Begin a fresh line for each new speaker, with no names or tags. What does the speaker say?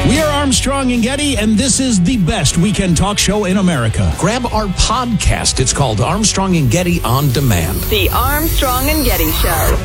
We are Armstrong and Getty, and this is the best weekend talk show in America.
Grab our podcast. It's called Armstrong and Getty On Demand.
The Armstrong and Getty Show.